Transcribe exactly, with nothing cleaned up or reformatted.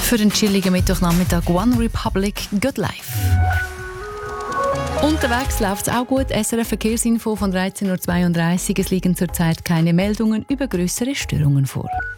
Für den chilligen Mittwochnachmittag One Republic, Good Life. Unterwegs läuft es auch gut. S R F Verkehrsinfo von dreizehn Uhr zweiunddreißig. Es liegen zurzeit keine Meldungen über grössere Störungen vor.